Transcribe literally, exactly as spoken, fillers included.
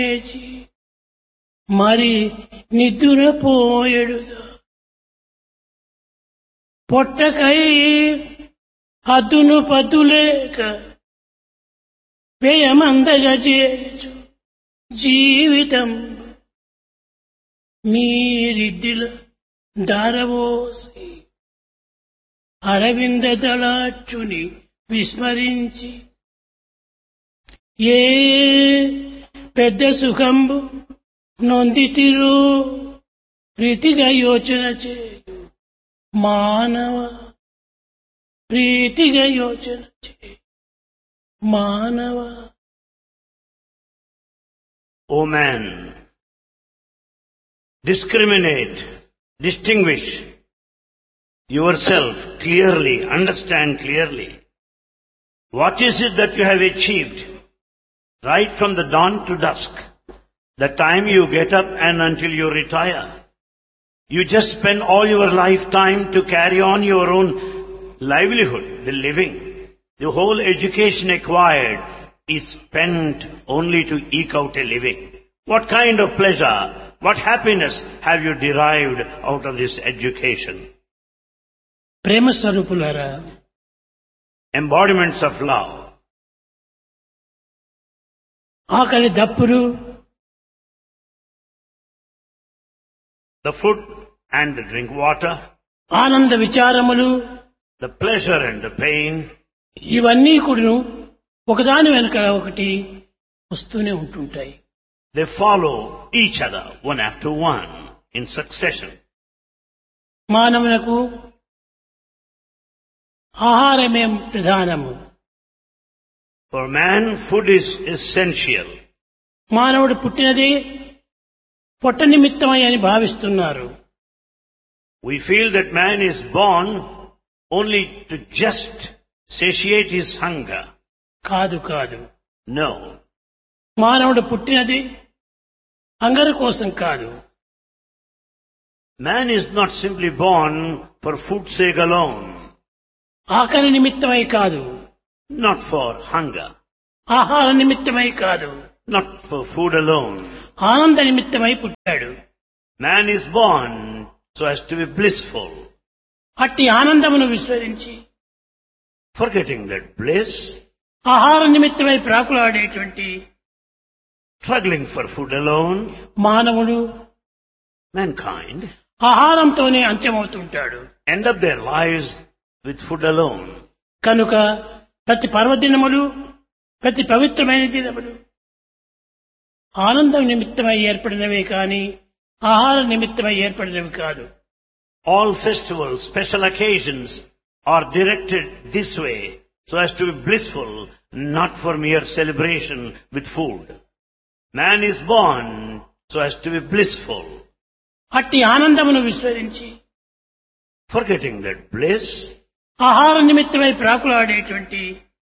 మరి నిద్దురపోయెడుగా పొట్టకై హద్దును పద్దులేక వ్యయమందగా చేచు జీవితం మీరిద్దిల దారవోసి అరవింద దళాచుని విస్మరించి ఏ పెద్ద సుఖంబు నొందితిరో ప్రీతిగా యోచన చేయు మానవ ప్రీతిగా యోచన చేయు మానవ. O man, discriminate, distinguish yourself clearly, understand clearly. What is it that you have achieved right from the dawn to dusk, the time you get up and until you retire? You just spend all your lifetime to carry on your own livelihood, the living. The whole education acquired is spent only to eke out a living. What kind of pleasure, what happiness have you derived out of this education? ప్రేమ స్వరూపులారా, Embodiments of love. ఆకలి దప్పులు, The food and the drink water, ఆనంద విచారములు, the pleasure and the pain, ఇవన్నీ కూడాను ఒకదాని వెనుక ఒకటి వస్తూనే ఉంటుంటాయి. they follow each other one after one in succession. మానవునకు ఆహారమే ప్రధానము. For man, food is essential. మానవుడు పుట్టినది పొట్ట నిమిత్తమై అని భావిస్తున్నారు. We feel that man is born only to just satiate his hunger. కాదు కాదు, No. మానవుడు పుట్టినది హంగరు కోసం కాదు. Man is not simply born for food's sake alone, ఆకలి నిమిత్తమై కాదు, not for hunger, ఆహార నిమిత్తమై కాదు, not for food alone. ఆనంద నిమిత్తమై పుట్టాడు. Man is born so as to be blissful, అట్టి ఆనందమును విస్మరించి forgetting that bliss, ఆహార నిమిత్తమై ప్రాకులాడేటువంటి struggling for food alone. మానవుడు Mankind ఆహారంతోనే అంత్యమవుతుంటాడు. end up their lives with food alone. కనుక ప్రతి పర్వదినములు, ప్రతి పవిత్రమైన దినములు ఆనందం నిమిత్తమై ఏర్పడినవే కాని ఆహార నిమిత్తమై ఏర్పడినవి కాదు. All festivals, special occasions are directed this way so as to be blissful, not for mere celebration with food. Man is born so as to be blissful. అట్టి ఆనందమును విస్మరించి Forgetting that bliss, ఆహార నిమిత్తమై ప్రాకులాడేటువంటి